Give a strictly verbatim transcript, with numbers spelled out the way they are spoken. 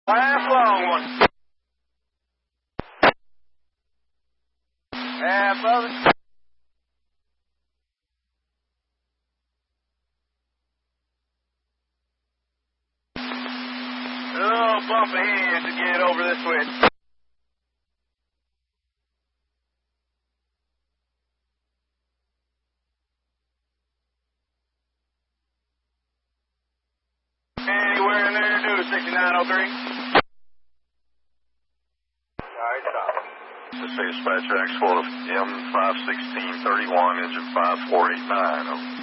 Last long one. Half of it. A little bump ahead to get over this way. Anywhere in there, do sixty-nine oh three. Alright, stop. This is dispatch X four M five sixteen thirty-one, engine five four eight nine.